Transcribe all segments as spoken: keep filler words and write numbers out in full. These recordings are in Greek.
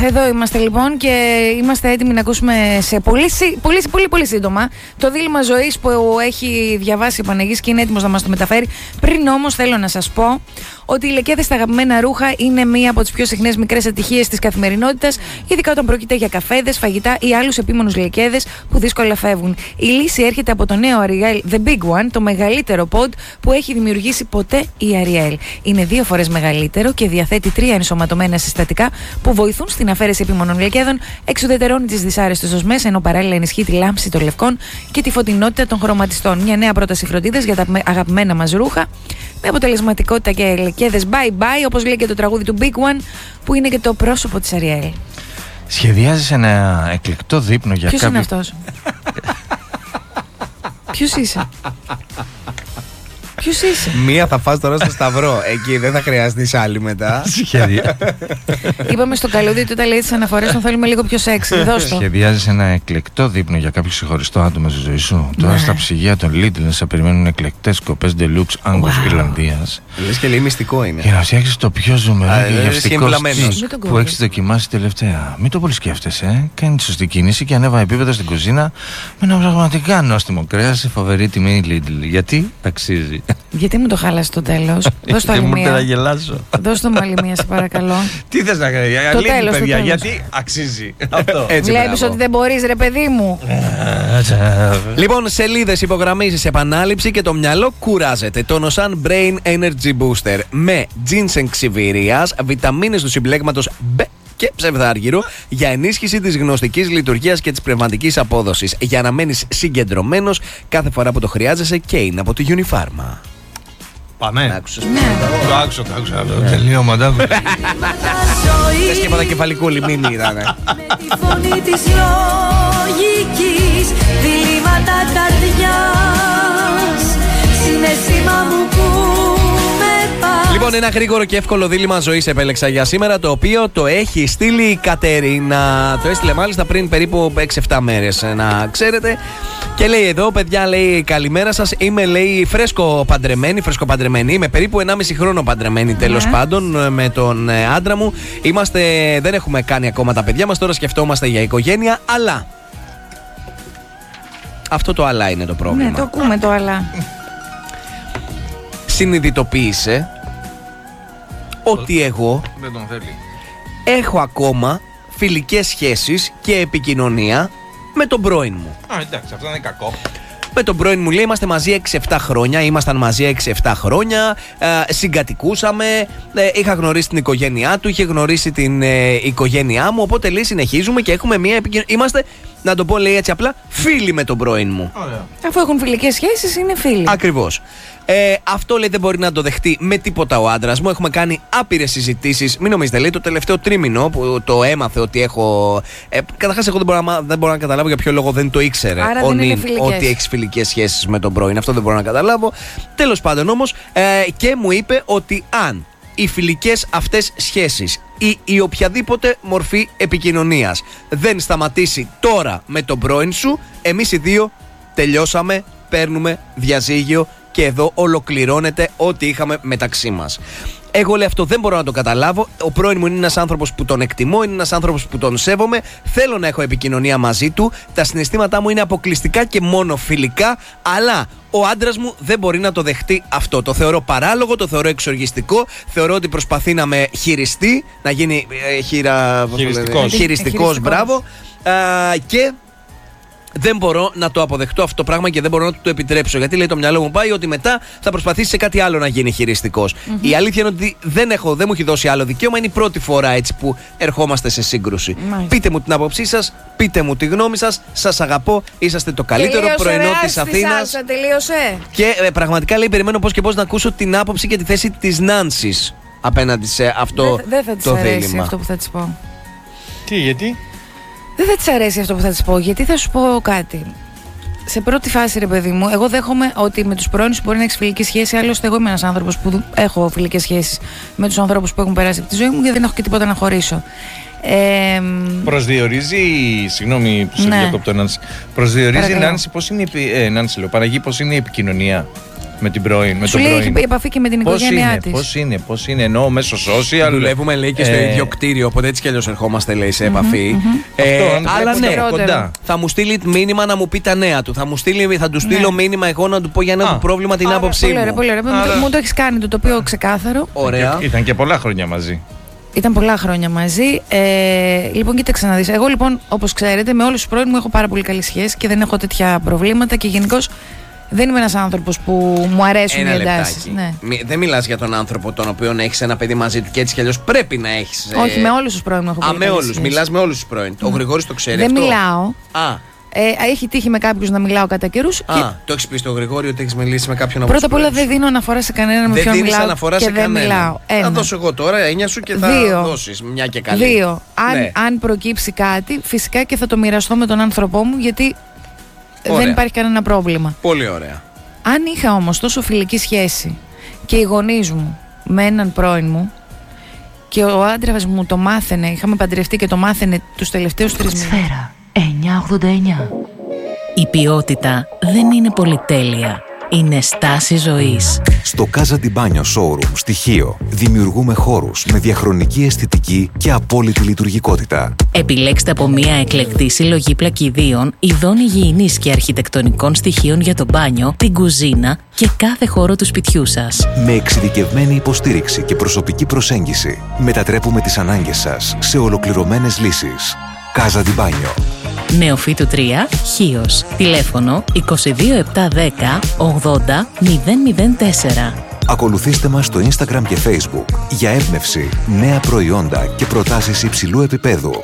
εδώ είμαστε λοιπόν και είμαστε έτοιμοι να ακούσουμε σε πολύ, πολύ, πολύ, πολύ σύντομα το δίλημμα ζωής που έχει διαβάσει η Παναγής και είναι έτοιμος να μας το μεταφέρει. Πριν όμως θέλω να σας πω ότι οι λεκέδες στα αγαπημένα ρούχα είναι μία από τις πιο συχνές μικρές ατυχίες της καθημερινότητας, ειδικά όταν πρόκειται για καφέδες, φαγητά ή άλλους επίμονους λεκέδες που δύσκολα φεύγουν. Η λύση έρχεται από το νέο Ariel The Big One, το μεγαλύτερο pod που έχει δημιουργήσει ποτέ η Ariel. Είναι δύο φορές μεγαλύτερο και διαθέτει τρία ενσωματωμένα συστατικά που βοηθούν στην αφαίρεση επίμονων λεκέδων, εξουδετερώνει τις δυσάρεστες οσμές, ενώ παράλληλα ενισχύει τη λάμψη των λευκών και τη φωτεινότητα των χρωματιστών. Μια νέα πρόταση φροντίδας για τα αγαπημένα μας ρούχα, με αποτελεσματικότητα και λεκέδες bye bye, όπως λέει και το τραγούδι του Big One, που είναι και το πρόσωπο της Ariel. Σχεδιάζεις ένα εκλεκτό δείπνο για Ποιος κάποιο... είναι αυτός? Ποιος είσαι? Ποιος είσαι? Μία θα φας τώρα στο Σταυρό. Εκεί δεν θα χρειαστείς άλλη μετά. Σχεδια... Είπαμε στο καλούδι ότι όταν λέει τις αναφορές τον θέλουμε λίγο πιο σεξι. Δώσ' το. Σχεδιάζεις ένα εκλεκτό δείπνο για κάποιο ξεχωριστό άτομο στη ζωή σου. Ναι. Τώρα στα ψυγεία των Lidl να σε περιμένουν εκλεκτές κοπές Deluxe Άγκους wow. Ιρλανδίας. Λες και λέει μυστικό είναι. Για να φτιάξεις το πιο ζουμερό και γευστικό στυλ που έχεις δοκιμάσει τελευταία. Μην το πολύ σκέφτεσαι. Κάνει τη σωστή κίνηση και ανέβα επίπεδα στην κουζίνα με ένα πραγματικά νόστιμο κρέας σε φοβερή τιμή Lidl. Γιατί αξίζει. Γιατί μου το χάλασε στο τέλος? Δώσ' το άλλη μία. Δώσ' το μου άλλη μία, σε παρακαλώ. Τι θες να κάνεις? Το τέλος, παιδιά, γιατί αξίζει αυτό. Βλέπεις ότι δεν μπορείς, ρε παιδί μου. Λοιπόν, σελίδες υπογραμμίζεις σε επανάληψη και το μυαλό κουράζεται. Το Nosan Brain Energy Booster με ginseng ξιβηρίας, βιταμίνες του συμπλέγματος B και ψευδάργυρο για ενίσχυση της γνωστικής λειτουργίας και της πνευματικής απόδοσης. Για να μένεις συγκεντρωμένος κάθε φορά που το χρειάζεσαι, και είναι από τη Unifarma. Πάμε. Άκουσες? Ναι. Το άκουσα, το άκουσα. Τελείωμα, το άκουσα. Θες και είπα κεφαλικό λιμίνι ήταν. Με τη φωνή της λογικής, διλήμματα καρδιάς, συναίσθημα μου που με πας. Λοιπόν, ένα γρήγορο και εύκολο δίλημμα ζωής επέλεξα για σήμερα, το οποίο το έχει στείλει η Κατερίνα. Το έστειλε μάλιστα πριν περίπου έξι εφτά μέρες, να ξέρετε. Και λέει εδώ, παιδιά, λέει, καλημέρα σας. Είμαι, λέει, φρέσκο παντρεμένη, φρέσκο παντρεμένη. Είμαι περίπου ενάμιση χρόνο παντρεμένη, τέλος yeah. πάντων, με τον άντρα μου. Είμαστε, δεν έχουμε κάνει ακόμα τα παιδιά μας. Τώρα σκεφτόμαστε για οικογένεια, αλλά. Αυτό το αλλά είναι το πρόβλημα. Ναι, το ακούμε το αλλά. Συνειδητοποίησε ότι εγώ δεν τον θέλει. έχω ακόμα φιλικές σχέσεις και επικοινωνία με τον πρώην μου. Α, εντάξει, αυτό είναι κακό. Με τον πρώην μου, λέει, είμαστε μαζί έξι εφτά χρόνια. Ήμασταν μαζί έξι εφτά χρόνια. Ε, συγκατοικούσαμε. Ε, είχα γνωρίσει την οικογένειά του, είχε γνωρίσει την ε, οικογένειά μου. Οπότε, λέει, συνεχίζουμε και έχουμε μια επικοινωνία. Είμαστε, να το πω, λέει, έτσι απλά, φίλοι με τον πρώην μου. Ωραία. Αφού έχουν φιλικές σχέσεις, είναι φίλοι. Ακριβώς. Ε, αυτό, λέει, δεν μπορεί να το δεχτεί με τίποτα ο άντρας μου. Έχουμε κάνει άπειρες συζητήσεις. Μην νομίζετε, λέει, το τελευταίο τρίμηνο που το έμαθε ότι έχω. Ε, καταρχάς, εγώ δεν μπορώ, να, δεν μπορώ να καταλάβω για ποιο λόγο δεν το ήξερε. Άρα ο δεν Νιν, είναι φιλικές. ότι έχει φιλικές σχέσεις με τον πρώην. Αυτό δεν μπορώ να καταλάβω. Τέλος πάντων, όμως, ε, και μου είπε ότι αν οι φιλικές αυτές σχέσεις ή η οποιαδήποτε μορφή επικοινωνίας δεν σταματήσει τώρα με τον πρώην σου, εμείς οι δύο τελειώσαμε, παίρνουμε διαζύγιο και εδώ ολοκληρώνεται ό,τι είχαμε μεταξύ μας. Εγώ, λέει, αυτό δεν μπορώ να το καταλάβω. Ο πρώην μου είναι ένας άνθρωπος που τον εκτιμώ, είναι ένας άνθρωπος που τον σέβομαι. Θέλω να έχω επικοινωνία μαζί του. Τα συναισθήματά μου είναι αποκλειστικά και μόνο φιλικά, αλλά ο άντρας μου δεν μπορεί να το δεχτεί αυτό. Το θεωρώ παράλογο, το θεωρώ εξοργιστικό. Θεωρώ ότι προσπαθεί να με χειριστεί, να γίνει ε, χειρα... χειριστικός. χειριστικός, μπράβο. Α, και δεν μπορώ να το αποδεχτώ αυτό το πράγμα και δεν μπορώ να το επιτρέψω. Γιατί, λέει, το μυαλό μου πάει ότι μετά θα προσπαθήσει σε κάτι άλλο να γίνει χειριστικός. Mm-hmm. Η αλήθεια είναι ότι δεν, έχω, δεν μου έχει δώσει άλλο δικαίωμα. Είναι η πρώτη φορά έτσι που ερχόμαστε σε σύγκρουση. Mm-hmm. Πείτε μου την άποψή σας, πείτε μου τη γνώμη σας. Σας αγαπώ. Είσαστε το καλύτερο πρωινό της Αθήνας. Τελείωσε. Και ε, πραγματικά, λέει, περιμένω πώς και πώς να ακούσω την άποψη και τη θέση της Νάνσης απέναντι σε αυτό δεν, δεν θα της το αρέσει δίλημμα. αυτό που θα της πω. Τι, γιατί? Δεν θα της αρέσει αυτό που θα της πω, γιατί θα σου πω κάτι. Σε πρώτη φάση, ρε παιδί μου, εγώ δέχομαι ότι με τους πρώην σου μπορεί να έχεις φιλική σχέση. Άλλωστε, εγώ είμαι ένας άνθρωπος που έχω φιλικές σχέσεις με τους ανθρώπους που έχουν περάσει από τη ζωή μου, γιατί δεν έχω και τίποτα να χωρίσω. Ε, Προσδιορίζει, συγγνώμη που σε ναι. διακόπτω, Νάνση. Προσδιορίζει, Παρακαλώ. Νάνση, πώς είναι, ε, Νάνση, λέω, Παναγί, πώς είναι η επικοινωνία. Με την πρώην. Με Σου τον λέει πρώην. έχει επαφή και με την Πώς οικογένειά είναι, της. πώς είναι, πώς είναι, εννοώ μέσω social. Δουλεύουμε, λέει, και στο ε, ίδιο κτίριο, οπότε έτσι κι αλλιώς ερχόμαστε, λέει, σε επαφή. Ε, Αυτό, αν αλλά βλέπετε ναι, κοντά. θα μου στείλει μήνυμα να μου πει τα νέα του. Θα, μου στείλει, θα του στείλω Ναι. μήνυμα εγώ να του πω για ένα Α, του πρόβλημα την Άρα, άποψή πολύ ωραία, μου. πολύ ωραία. Μου το- Άρα- Μου το έχει κάνει το τοπίο ξεκάθαρο. Ωραία. Ήταν και πολλά χρόνια μαζί. Ήταν πολλά χρόνια μαζί. Ε, λοιπόν, κοίταξε να δεις. Εγώ, λοιπόν, όπως ξέρετε, με όλους τους πρώην μου έχω πάρα πολύ καλή σχέση και δεν έχω τέτοια προβλήματα και γενικώς δεν είμαι ένας άνθρωπος που μου αρέσουν Ένα οι εντάσεις. λεπτάκι. Ναι. Μη- δεν μιλάς για τον άνθρωπο τον οποίο έχεις ένα παιδί μαζί του και έτσι κι αλλιώς πρέπει να έχεις. ε, Όχι, με όλους τους πρώην μου έχω Α, πολύ με καλή όλους. σχέση. Μιλάς με όλους τους πρώην. Ο Γρηγόρης το ξέρει Δεν αυτό. μιλάω. Α, Ε, έχει τύχει με κάποιους να μιλάω κατά καιρούς. α, Και το έχεις πει στο Γρηγόρη ότι έχεις μιλήσει με κάποιον από πρώτα τους απ' όλα πρώην δεν σου. δίνω αναφορά σε κανέναν με Δεν ποιον δίνεις μιλάω αναφορά και σε δεν κανέναν. μιλάω. Θα Ένα. δώσω εγώ τώρα έννοια σου και θα Δύο. δώσεις μια και καλή. Δύο. Αν, Ναι. αν προκύψει κάτι, φυσικά και θα το μοιραστώ με τον άνθρωπό μου, γιατί Ωραία. δεν υπάρχει κανένα πρόβλημα. Πολύ ωραία. Αν είχα όμως τόσο φιλική σχέση και οι γονείς μου με έναν πρώην μου και ο άντρας μου το μάθαινε, είχαμε παντρευτεί και το μάθαινε τους τελευταίους τρεις μήνες. Σφαίρα εννιακόσια ογδόντα εννιά. Η ποιότητα δεν είναι πολυτέλεια. Είναι στάση ζωής. Στο Casa di Bagno Showroom στη Χίο δημιουργούμε χώρους με διαχρονική αισθητική και απόλυτη λειτουργικότητα. Επιλέξτε από μια εκλεκτή συλλογή πλακιδίων, ειδών υγιεινής και αρχιτεκτονικών στοιχείων για το μπάνιο, την κουζίνα και κάθε χώρο του σπιτιού σας. Με εξειδικευμένη υποστήριξη και προσωπική προσέγγιση μετατρέπουμε τις ανάγκες σας σε ολοκληρωμένες λύσεις. Casa di Bagno. Νεοφύτου τρία, Χίος. Τηλέφωνο είκοσι δύο επτακόσια δέκα ογδόντα μηδέν μηδέν τέσσερα. Ακολουθήστε μας στο Instagram και Facebook για έμπνευση, νέα προϊόντα και προτάσεις υψηλού επίπεδου.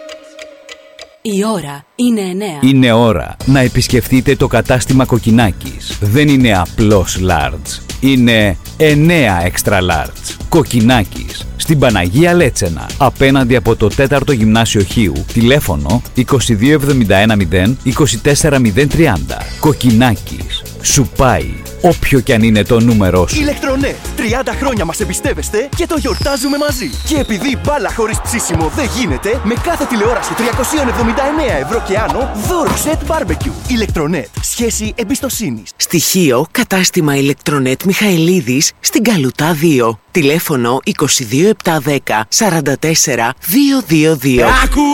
Η ώρα είναι εννέα. Είναι ώρα να επισκεφτείτε το κατάστημα Κοκκινάκης. Δεν είναι απλώς large. Είναι εννέα extra large. Κοκκινάκης. Στην Παναγία Λέτσενα. Απέναντι από το τέταρτο Γυμνάσιο Χίου. Τηλέφωνο είκοσι δύο εβδομήντα ένα μηδέν είκοσι τέσσερα μηδέν τριάντα. Κοκκινάκης. Σου πάει όποιο κι αν είναι το νούμερό σου. Ηλεκτρονέτ. τριάντα χρόνια μας εμπιστεύεστε και το γιορτάζουμε μαζί. Και επειδή μπάλα χωρίς ψήσιμο δεν γίνεται, με κάθε τηλεόραση τριακόσια εβδομήντα εννέα ευρώ και άνω, δώρο σετ μπάρμπεκιου. Ηλεκτρονέτ. Σχέση εμπιστοσύνης. Στοιχείο κατάστημα Ηλεκτρονέτ Μιχαηλίδης στην Καλουτά δύο. Τηλέφωνο είκοσι δύο επτακόσια δέκα σαράντα τέσσερα διακόσια είκοσι δύο.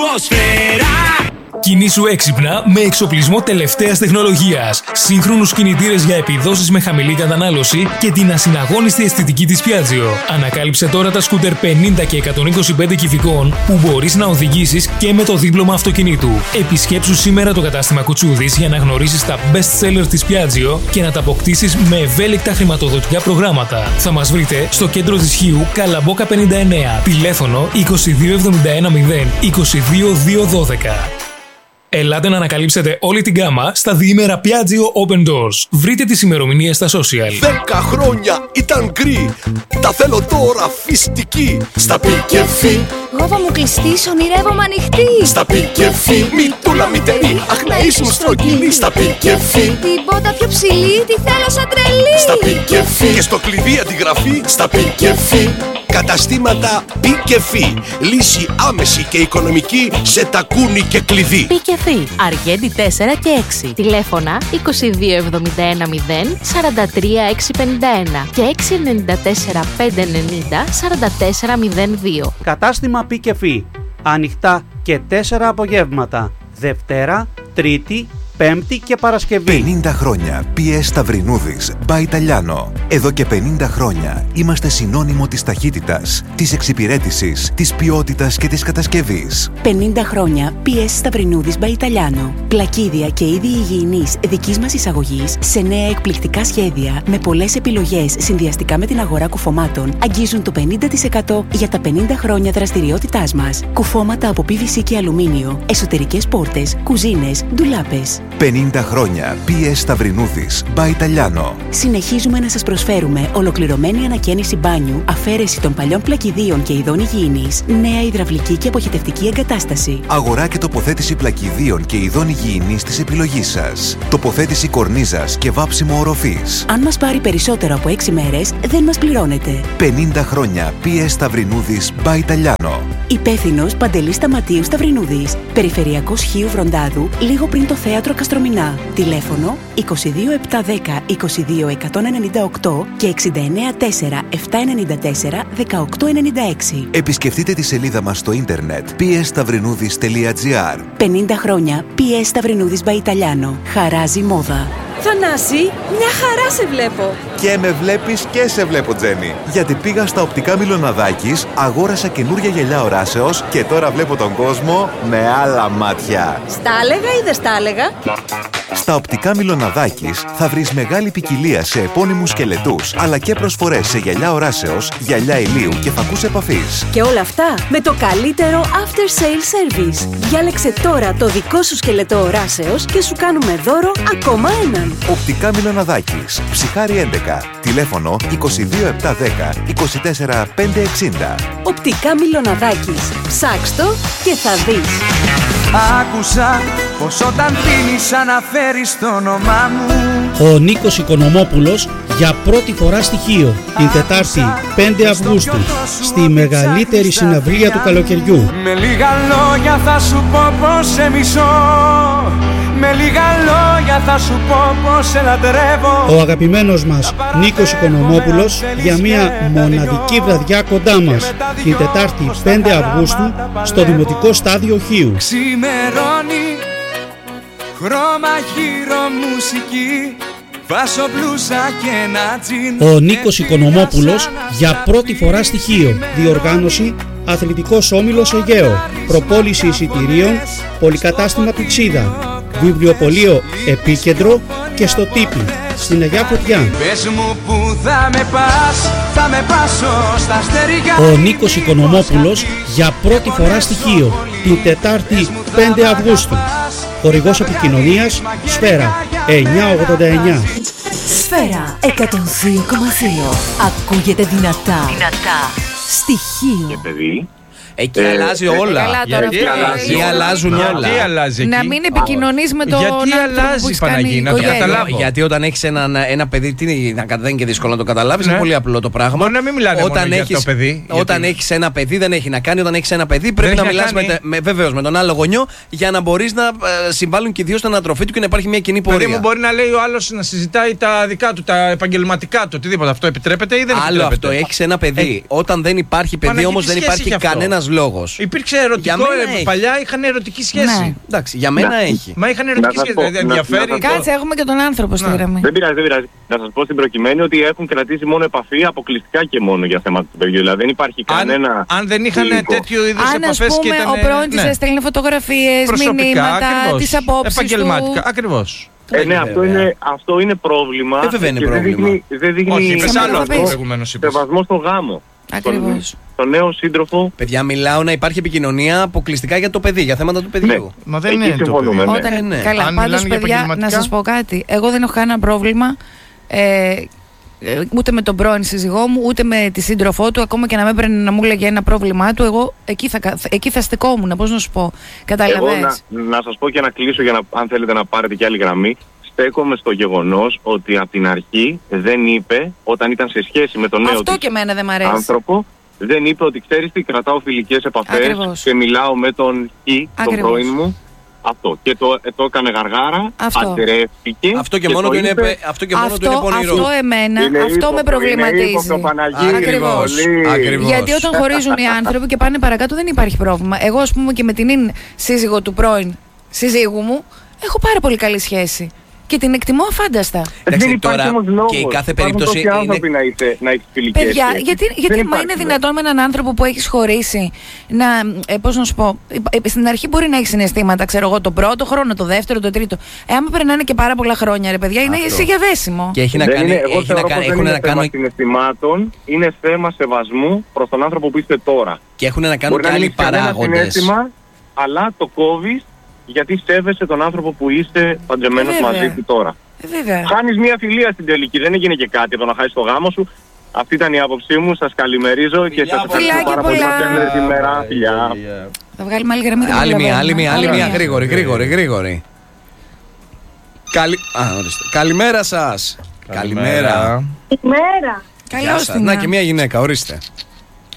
Κινήσου έξυπνα με εξοπλισμό τελευταίας τεχνολογίας, σύγχρονους κινητήρες για επιδόσεις με χαμηλή κατανάλωση και την ασυναγώνιστη αισθητική της Piaggio. Ανακάλυψε τώρα τα σκούτερ πενήντα και εκατόν είκοσι πέντε κυβικών που μπορείς να οδηγήσεις και με το δίπλωμα αυτοκινήτου. Επισκέψου σήμερα το κατάστημα Κουτσούδης για να γνωρίσεις τα best sellers της Piaggio και να τα αποκτήσεις με ευέλικτα χρηματοδοτικά προγράμματα. Θα μας βρείτε στο κέντρο της Χίου, Καλαμπόκα πενήντα εννέα. Τηλέφωνο είκοσι δύο εβδομήντα ένα μηδέν είκοσι δύο διακόσια δώδεκα. Ελάτε να ανακαλύψετε όλη την γκάμα στα διήμερα Piaggio Open Doors. Βρείτε τις ημερομηνίες στα social. Δέκα χρόνια ήταν γκρι. Τα θέλω τώρα φυστική. Στα πικεφί. Γόβα μου κλειστής, ονειρεύομαι ανοιχτή. Στα πικεφί. Μητούλα μητερή. Αχ να ήσουν στρογγυλή. Στα πικεφί. Την πότα πιο ψηλή, τη θέλω σαν τρελή. Στα πικεφί. Και στο κλειδί αντιγραφή. Στα πικεφί. Καταστήματα πικεφί. Λύση άμεση και οικονομική σε τακούνι και κλειδί. Πικεφί. Αργέντη τέσσερα και έξι. Τηλέφωνα είκοσι δύο εβδομήντα ένα μηδέν σαράντα τρία εξακόσια πενήντα ένα και έξι εννιά τέσσερα πέντε εννιά σαράντα τέσσερα μηδέν δύο. Κατάστημα Πικεφί. Ανοιχτά και τέσσερα απογεύματα. Δευτέρα, Τρίτη, Πέμπτη και Παρασκευή. πενήντα χρόνια πι ες Σταυρινούδης by Italiano. Εδώ και πενήντα χρόνια είμαστε συνώνυμο της ταχύτητας, της εξυπηρέτησης, της ποιότητας και της κατασκευής. πενήντα χρόνια πι ες Σταυρινούδης by Italiano. Πλακίδια και είδη υγιεινής δικής μας εισαγωγής σε νέα εκπληκτικά σχέδια με πολλές επιλογές συνδυαστικά με την αγορά κουφωμάτων αγγίζουν το πενήντα τοις εκατό για τα πενήντα χρόνια δραστηριότητάς μας. Κουφώματα από πι βι σι και αλουμίνιο, εσωτερικές πόρτες, κουζίνες, ντουλάπες. πενήντα χρόνια πι ες Σταυρινούδης by Italiano. Συνεχίζουμε να σας προσφέρουμε ολοκληρωμένη ανακαίνιση μπάνιου, αφαίρεση των παλιών πλακιδίων και ειδών υγιεινής, νέα υδραυλική και αποχετευτική εγκατάσταση. Αγορά και τοποθέτηση πλακιδίων και ειδών υγιεινής της επιλογής σας. Τοποθέτηση κορνίζας και βάψιμο οροφής. Αν μας πάρει περισσότερο από έξι μέρες, δεν μας πληρώνετε. πενήντα χρόνια πι ες Σταυρινούδης by Italiano. Υπεύθυνος Παντελής Σταματίου Σταυρινούδης. Περιφερειακός Χίου Βροντάδου, λίγο πριν το θέατρο Καστρομηνά. Τηλέφωνο είκοσι δύο επτακόσια δέκα είκοσι δύο εκατόν ενενήντα οκτώ και εξήντα εννέα τέσσερα επτακόσια ενενήντα τέσσερα δεκαοκτώ ενενήντα έξι. Επισκεφτείτε τη σελίδα μας στο ίντερνετ πι ες σταυρινούδης τελεία τζι άρ. πενήντα χρόνια πι ες Σταυρινούδης by Italiano. Χαράζει μόδα. Θανάση, μια χαρά σε βλέπω. Και με βλέπεις και σε βλέπω, Τζέννη. Γιατί πήγα στα οπτικά Μιλοναδάκης, αγόρασα καινούρια γυαλιά οράσεως και τώρα βλέπω τον κόσμο με άλλα μάτια. Στα έλεγα ή δεν στα έλεγα? Στα οπτικά Μιλοναδάκης θα βρεις μεγάλη ποικιλία σε επώνυμους σκελετούς, αλλά και προσφορές σε γυαλιά οράσεως, γυαλιά ηλίου και φακούς επαφής. Και όλα αυτά με το καλύτερο after sale service. Διάλεξε τώρα το δικό σου σκελετό οράσεως και σου κάνουμε δώρο ακόμα έναν. Οπτικά Μιλοναδάκης, Ψυχάρη έντεκα, τηλέφωνο είκοσι δύο επτακόσια δέκα είκοσι τέσσερα πεντακόσια εξήντα. Οπτικά Μιλοναδάκης. Ψάξ' το και θα δεις. Άκουσα πως όταν πίνεις αναφέρεις το όνομά μου. Ο Νίκος Οικονομόπουλος για πρώτη φορά στοιχείο την Τετάρτη πέντε Αυγούστου στη μεγαλύτερη συναυλία του καλοκαιριού. Με λίγα λόγια θα σου πω πως σε μισώ. Με λίγα λόγια θα σου πω πως σε λατρεύω. Ο αγαπημένος μας Νίκος Οικονομόπουλος για μια μοναδική βραδιά κοντά μας την Τετάρτη πέντε Αυγούστου στο Δημοτικό Στάδιο Χίου. Ξημερώνει, χρώμα γύρω μουσική, βάσω μπλούζα και ένα τζιν. Ο Νίκος Οικονομόπουλος για πρώτη φορά στοιχείο. Διοργάνωση Αθλητικός Όμιλος Αιγαίο. Προπόληση εισιτηρίων Πολυκατάστημα Πηξίδα. Βιβλιοπωλείο Επίκεντρο και στο Τύπι στην Αγιά Φωτιά. Πες μου που θα με πας, θα με πάσω στα στεριά. Ο Νίκος Οικονομόπουλος για πρώτη φορά στοιχείο την Τετάρτη πέντε Αυγούστου. Χορηγός επικοινωνίας Σφαίρα εννιακόσια ογδόντα εννιά. Σφαίρα εκατόν δύο κόμμα δύο. Ακούγεται δυνατά. Δυνατά. Στοιχείο. Και παιδί. Εκεί ε, αλλάζει όλα. Καλά, τώρα γιατί αλλάζει, εκεί αλλάζουν όλα. Γιατί αλλάζει εκεί. Να μην επικοινωνείς με τον γιατί αλλάζει, Παναγί, να το καταλάβω. Γιατί όταν έχεις ένα, ένα παιδί, τι, δεν είναι και δύσκολο να το καταλάβεις, ναι. είναι πολύ απλό το πράγμα. Μπορεί να μην μιλάνε όταν μόνο έχεις, για το παιδί. Όταν γιατί... έχεις ένα παιδί δεν έχει να κάνει, όταν έχεις ένα παιδί πρέπει δεν να μιλάς κάνει... με, με, βεβαίως με τον άλλο γονιό για να μπορείς να ε, συμβάλλουν και οι δύο στην ανατροφή του και να υπάρχει μια κοινή πορεία. Δηλαδή μου μπορεί να λέει ο άλλος να συζητάει τα δικά του, τα επαγγελματικά του, οτιδήποτε. Αυτό επιτρέπεται ή δεν επιτρέπεται? Άλλο αυτό, έχεις ένα παιδί. Όταν δεν υπάρχει παιδί όμως δεν υπάρχει κανένας λόγος. Υπήρξε ερωτικό, ε, παλιά είχαν ερωτική σχέση. Ναι. Εντάξει, για μένα να. έχει. Μα είχαν ερωτική σχέση, δηλαδή ενδιαφέρει. Κάτσε, έχουμε και τον άνθρωπο στη γραμμή. Δεν πειράζει, δεν πειράζει. Να σας πω στην προκειμένη ότι έχουν κρατήσει μόνο επαφή αποκλειστικά και μόνο για θέματα του παιδιού. Δηλαδή δεν υπάρχει κανένα. Αν δεν είχαν τέτοιο είδους επαφές και ήταν. Αν, ας πούμε, ο πρώην της έστελνε φωτογραφίες, μηνύματα, τις απόψεις του. Επαγγελματικά, ακριβώς. Ε, ναι, αυτό είναι, αυτό είναι πρόβλημα. Ε, βέβαια είναι και πρόβλημα. Δεν δείχνει, δεν δείχνει όχι, είπες άλλο αυτό προηγουμένως είπες. Σεβασμό στον γάμο. Ακριβώς. Τον νέο σύντροφο. Παιδιά, μιλάω να υπάρχει επικοινωνία αποκλειστικά για το παιδί, για θέματα του παιδιού. Ναι. Μα δεν είναι το παιδί. Όταν, ε, ναι. Καλά, πάντως παιδιά, να σας πω κάτι. Εγώ δεν έχω κανένα πρόβλημα ε, ούτε με τον πρώην σύζυγό μου, ούτε με τη σύντροφό του. Ακόμα και να με έπαιρνε να μου έλεγε ένα πρόβλημά του, εγώ εκεί θα, εκεί θα στεκόμουν. Πώς να σου πω, καταλαβαίνεις. Εγώ να, να σας πω και να κλείσω για να, αν θέλετε να πάρετε και άλλη γραμμή. Στέκομαι στο γεγονός ότι από την αρχή δεν είπε, όταν ήταν σε σχέση με τον νέο αυτό και εμένα δεν μ' αρέσει. άνθρωπο, δεν είπε ότι ξέρεις τι, κρατάω φιλικές επαφές. Ακριβώς. Και μιλάω με τον Χ, τον πρώην μου. Αυτό. Και το, το έκανε γαργάρα, αντρεύτηκε. Αυτό και, και μόνο του είναι, είπε, αυτό και μόνο αυτό, του είναι πονηρό. Αυτό εμένα, είναι αυτό ύποπτο, με προβληματίζει. Ακριβώς. Ακριβώς. Γιατί όταν χωρίζουν οι άνθρωποι και πάνε παρακάτω δεν υπάρχει πρόβλημα. Εγώ, ας πούμε, και με την σύζυγο του πρώην σύζυγου μου, έχω πάρα πολύ καλή σχέση. Και την εκτιμώ αφάνταστα. Δεν υπάρχει όμως λόγος. Και η κάθε περίπτωση είναι... άνθρωποι να είσαι, να έχεις φιλικές. Παιδιά, γιατί, γιατί μα είναι δυνατόν με έναν άνθρωπο που έχεις χωρίσει να, ε, πώς να σου πω, ε, στην αρχή μπορεί να έχει συναισθήματα, ξέρω εγώ, τον πρώτο χρόνο, το δεύτερο, το τρίτο. Ε, άμα περνάνε και πάρα πολλά χρόνια, ρε παιδιά, είναι σε για δέσιμο. Και έχει να κάνει, είναι, εγώ έχει να κάνει, έχουν είναι να κάνουν... συναισθημάτων, είναι θέμα σεβασμού προς τον άνθρωπο που είστε τώρα. Και έχουν να κάνουν και άλλοι παράγοντες. Αλλά το κόβεις γιατί σέβεσαι τον άνθρωπο που είστε παντρεμένος ε, μαζί του τώρα. Ε, Χάνεις μια φιλία στην τελική, δεν έγινε και κάτι από το να χάσεις το γάμο σου. Αυτή ήταν η άποψή μου, σας καλημερίζω και σας ευχαριστώ πάρα πολύ που μας έφερε σήμερα. Φιλιά. Θα βγάλουμε άλλη γραμμή. Άλλη μία, άλλη μία, άλλη μία, γρήγορη, γρήγορη, γρήγορη. Καλημέρα σας. Καλημέρα. Καλημέρα. Καλώς την. Να και μια γυναίκα, ορίστε.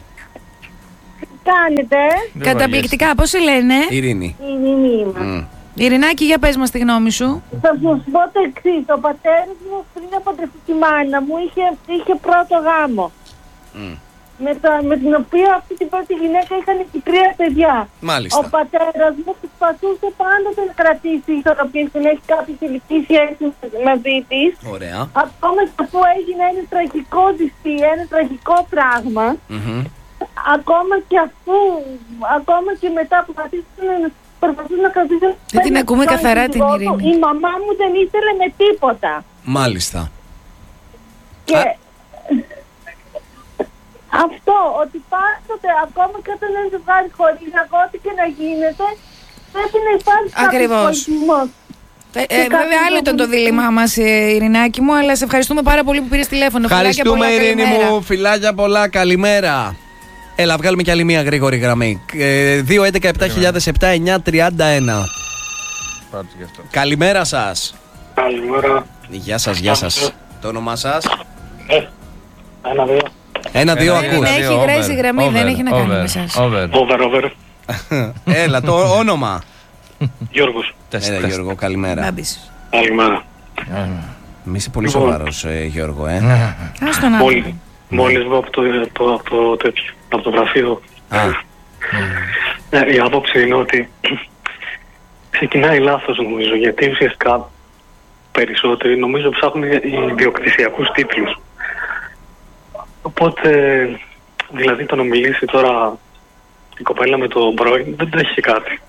Κάνετε. Καταπληκτικά, πώς σε λένε? Ειρήνη. Ειρήνη είμαι. Mm. Ειρηνάκη, για πες μας τη γνώμη σου. Θα σου πω το εξής. Ο πατέρας μου πριν από τη μάνα μου είχε, είχε πρώτο γάμο. Mm. Με, το, με την οποία αυτή την πρώτη γυναίκα είχαν και τρία παιδιά. Μάλιστα. Ο πατέρας μου προσπαθούσε πάντοτε να κρατήσει ισορροπία και να έχει κάποιες ηλικίες σχέσεις μαζί της. Ωραία. Ακόμα και αφού έγινε ένα τραγικό δυστύ, ένα τραγικό πράγμα. Mm-hmm. Ακόμα και αφού, ακόμα και μετά που προσπαθούν να κρατήσουν. Δεν την ακούμε καθαρά την Ειρήνη. Η μαμά μου δεν ήθελε με τίποτα. Μάλιστα. Και Α... αυτό, ότι πάντοτε ακόμα και όταν ένα ζευγάρι χωρίζει, ό,τι και να γίνεται, πρέπει να υπάρχει κάποιος πολιτισμός. Ε, ε, βέβαια, άλλο ήταν το δίλημά μας, Ειρηνάκη μου, αλλά σε ευχαριστούμε πάρα πολύ που πήρες τηλέφωνο. Ευχαριστούμε, Ειρήνη μου. Φιλάκια πολλά. Καλημέρα. Έλα, βγάλουμε κι άλλη μία γρήγορη γραμμή. δύο έντεκα επτά χιλιάδες επτά εννιά τριάντα ένα. Καλημέρα σας. Καλημέρα. Γεια σας, γεια σας. Το όνομά σας? Ε, ένα, δύο. Ένα, δύο, ακούς. Έχει γρέσει γραμμή, δεν έχει να κάνει με εσάς. Over, over. Έλα, το όνομα. Γιώργος. Έλα, Γιώργο, καλημέρα. Καλημέρα. Μη είσαι πολύ σοβαρός, Γιώργο, ε. Μόλις βγω από το, το, από το τέτοιο, από το γραφείο. Ε, η άποψη είναι ότι ξεκινάει λάθος, νομίζω, γιατί ουσιαστικά περισσότεροι νομίζω ψάχνουν ιδιοκτησιακούς τίτλους. Οπότε, δηλαδή το να μιλήσει τώρα η κοπέλα με τον πρώην δεν έχει κάτι.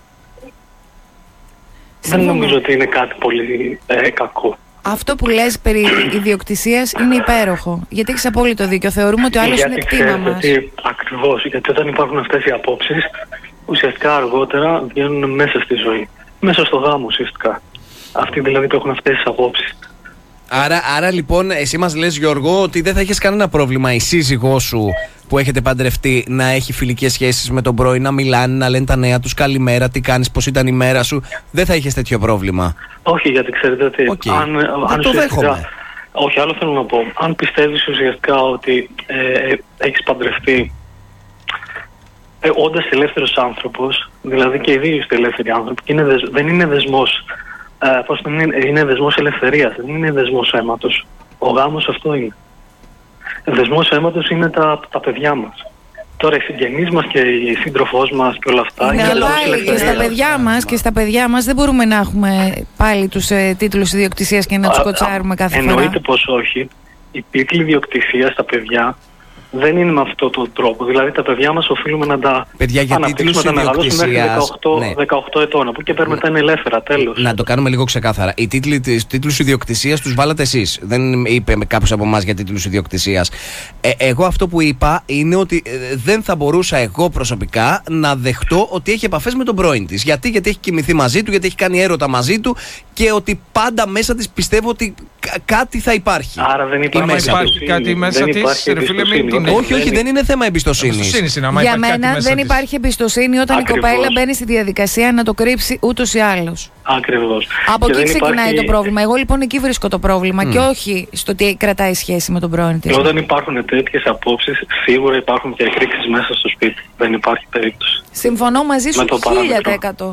Δεν νομίζω ότι είναι κάτι πολύ ε, κακό. Αυτό που λες περί ιδιοκτησίας είναι υπέροχο. Γιατί έχεις απόλυτο δίκιο. Θεωρούμε ότι ο άλλος είναι κτήμα μας. Γιατί, ακριβώς. Γιατί όταν υπάρχουν αυτές οι απόψεις, ουσιαστικά αργότερα βγαίνουν μέσα στη ζωή. Μέσα στο γάμο ουσιαστικά. Αυτοί δηλαδή που έχουν αυτές τις απόψεις. Άρα, άρα λοιπόν εσύ μας λες, Γιώργο, ότι δεν θα έχεις κανένα πρόβλημα η σύζυγός σου που έχετε παντρευτεί να έχει φιλικές σχέσεις με τον πρώην, να μιλάνε, να λένε τα νέα τους, καλημέρα, τι κάνεις, πώς ήταν η μέρα σου. Δεν θα είχες τέτοιο πρόβλημα? Όχι, γιατί ξέρετε ότι okay. αν, αν το δέχομαι. Όχι, άλλο θέλω να πω. Αν πιστεύεις ουσιαστικά ότι ε, έχεις παντρευτεί ε, όντας ελεύθερος άνθρωπος, δηλαδή και οι δύο είστε ελεύθεροι άνθρωποι, και είναι δεσ, δεν είναι δεσμός. Uh, πώς είναι, είναι δεσμός ελευθερίας, δεν είναι δεσμός αίματος. Ο γάμος αυτό είναι. Δεσμός αίματος είναι τα, τα παιδιά μας. Τώρα οι συγγενείς μας και η σύντροφός μας και όλα αυτά. Ναι, αλλά πάλι και στα παιδιά μας και στα παιδιά μας δεν μπορούμε να έχουμε πάλι τους ε, τίτλους ιδιοκτησίας και να τους κοτσάρουμε κάθε εννοείται φορά. Εννοείται πως όχι. Οι τίτλοι ιδιοκτησίας στα παιδιά δεν είναι με αυτόν τον τρόπο. Δηλαδή τα παιδιά μας οφείλουμε να τα παιδιά, για αναπτύξουμε, να μεγαλώσουμε μέχρι δεκαοκτώ, ναι. δεκαοκτώ ετών. Από εκεί πέρα μετά είναι ελεύθερα, τέλος. Να το κάνουμε λίγο ξεκάθαρα. Οι τίτλοι της τίτλους ιδιοκτησίας τους βάλατε εσείς. Δεν είπε κάποιος από εμάς για τίτλους ιδιοκτησίας. Ε, εγώ αυτό που είπα είναι ότι ε, δεν θα μπορούσα εγώ προσωπικά να δεχτώ ότι έχει επαφές με τον πρώην της. Γιατί, γιατί έχει κοιμηθεί μαζί του, γιατί έχει κάνει έρωτα μαζί του και ότι πάντα μέσα της πιστεύω ότι κάτι θα υπάρχει. Άρα δεν υπάρχει, μέσα υπάρχει κάτι μέσα της, ρε φίλε, μην την... Όχι, όχι, δεν είναι θέμα εμπιστοσύνης. Για μένα δεν υπάρχει εμπιστοσύνη όταν Ακριβώς. η κοπέλα μπαίνει στη διαδικασία να το κρύψει ούτως ή άλλως. Ακριβώς. Από και εκεί ξεκινάει υπάρχει... το πρόβλημα. Εγώ λοιπόν εκεί βρίσκω το πρόβλημα mm. και όχι στο τι κρατάει σχέση με τον πρώην της. Όταν υπάρχουν τέτοιες απόψεις, σίγουρα υπάρχουν και εκρήξεις μέσα στο σπίτι. Δεν υπάρχει περίπτωση. Συμφωνώ μαζί σου χίλια τοις εκατό.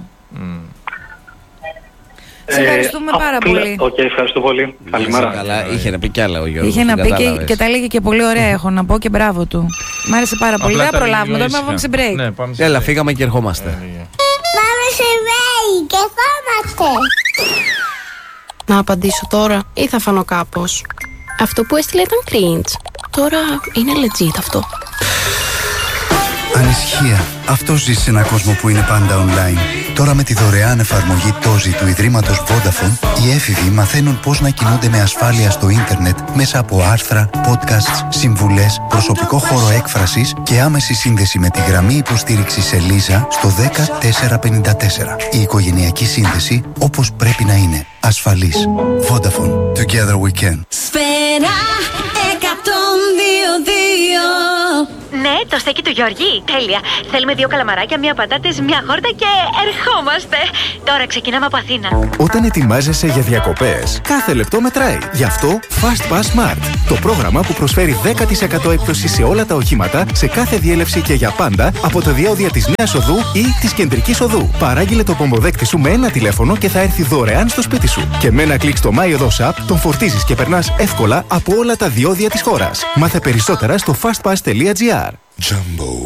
Σε ευχαριστούμε ε, πάρα πολύ. Οκ, okay, ευχαριστώ πολύ. Καλημέρα. Καλά. Είχε να πει κι άλλα ο Γιώργος. Είχε να πει και, και τα λέγε και πολύ ωραία, έχω να πω, και μπράβο του. Μ' άρεσε πάρα πολύ. Δεν προλάβουμε, τώρα πάμε σε break. Ναι, πάμε σε Έλα, break. Φύγαμε και ερχόμαστε. Πάμε σε break και ερχόμαστε. Να απαντήσω τώρα ή θα φανώ κάπως? Αυτό που έστειλε ήταν cringe. Τώρα είναι legit αυτό. Ανησυχία. Αυτός ζει σε έναν κόσμο που είναι πάντα online. Τώρα με τη δωρεάν εφαρμογή Τόζι του Ιδρύματος Vodafone, οι έφηβοι μαθαίνουν πώς να κινούνται με ασφάλεια στο ίντερνετ μέσα από άρθρα, podcasts, συμβουλές, προσωπικό χώρο έκφρασης και άμεση σύνδεση με τη γραμμή υποστήριξης Ελίζα στο δέκα τέσσερα πενήντα τέσσερα. Η οικογενειακή σύνδεση όπως πρέπει να είναι. Ασφαλής. Vodafone. Together we can. Σφαίρα εκατόν δύο δύο. Ναι, το στέκι του Γιώργη. Τέλεια. Θέλουμε δύο καλαμαράκια, μία πατάτες, μία χόρτα και ερχόμαστε. Τώρα ξεκινάμε από Αθήνα. Όταν ετοιμάζεσαι για διακοπές, κάθε λεπτό μετράει. Γι' αυτό Fast Pass Smart. Το πρόγραμμα που προσφέρει δέκα τοις εκατό έκπτωση σε όλα τα οχήματα, σε κάθε διέλευση και για πάντα από τα διόδια της Νέας Οδού ή της Κεντρικής Οδού. Παράγγειλε το πομποδέκτη σου με ένα τηλέφωνο και θα έρθει δωρεάν στο σπίτι σου. Και με ένα κλικ στο MyOdos App τον φορτίζεις και περνάς εύκολα από όλα τα διόδια της χώρας. Μάθε περισσότερα στο fastpass τελεία gr. Jumbo